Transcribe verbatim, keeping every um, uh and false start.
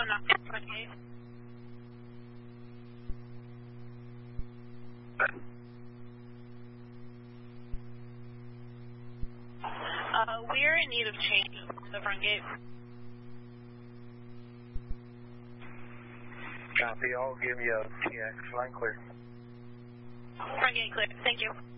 one knocked down front gate. Uh, we're in need of change on the front gate. Copy, I'll give you a T X, line clear. Front gate clear, thank you.